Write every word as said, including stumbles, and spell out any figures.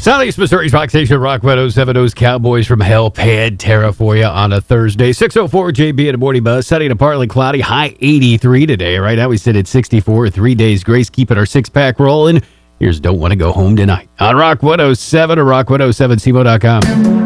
Southeast Missouri's Rock Station, Rock one oh seven. Those Cowboys from Hell, Pantera for you on a Thursday. six oh four J B in the morning buzz. Sunny to partly cloudy, high eighty-three today. Right now we sit at sixty-four, three days grace, keeping our six-pack rolling. Here's Don't Want to Go Home Tonight on Rock one oh seven or rock one oh seven C M O dot com.